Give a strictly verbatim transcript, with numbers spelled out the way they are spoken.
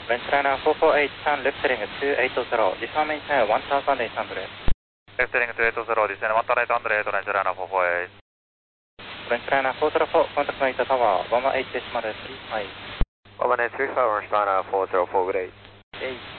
Frontliner four four eight, turn left heading two eight zero, descend maintain one thousand eight hundred. Left heading two eight zero, descend one thousand eight hundred, Frontliner four four eight. Frontliner four zero four, contact Narita Tower, one one eight decimal three five. one one eight three five, Frontliner four zero four, good eight. eight.